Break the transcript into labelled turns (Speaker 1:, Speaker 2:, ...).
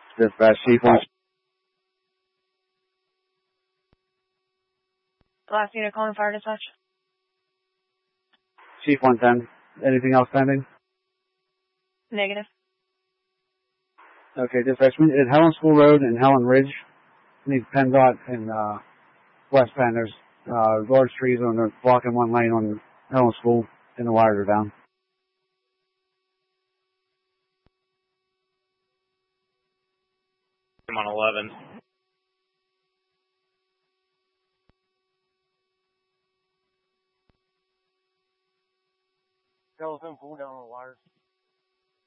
Speaker 1: Dispatch, Chief 1.
Speaker 2: Last unit calling fire dispatch.
Speaker 1: Chief 110. Anything else pending?
Speaker 2: Negative.
Speaker 1: Okay, dispatch. At Helen School Road and Helen Ridge, needs PennDOT and West Penn. There's large trees on the blocking one lane on Helen School, and the wires are down.
Speaker 3: I'm on 11.
Speaker 4: Telephone pull down on the wires.